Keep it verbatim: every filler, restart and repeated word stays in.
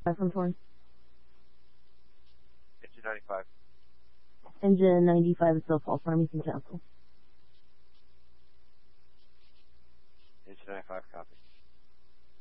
from Torn. Engine ninety-five. Engine ninety-five is still false. Farmington Council. Engine ninety-five, copy.